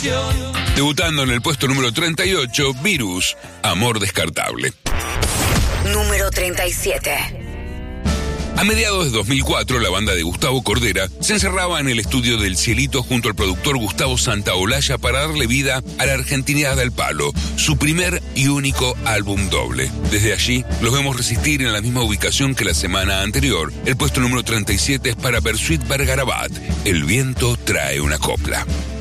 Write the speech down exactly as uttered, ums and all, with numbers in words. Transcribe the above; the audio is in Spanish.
Debutando en el puesto número treinta y ocho, Virus, Amor Descartable. Número treinta y siete. A mediados de dos mil cuatro, la banda de Gustavo Cordera se encerraba en el estudio del Cielito junto al productor Gustavo Santaolalla para darle vida a La Argentinidad al Palo, su primer y único álbum doble. Desde allí, los vemos resistir en la misma ubicación que la semana anterior. El puesto número treinta y siete es para Bersuit Vergarabat, El viento trae una copla.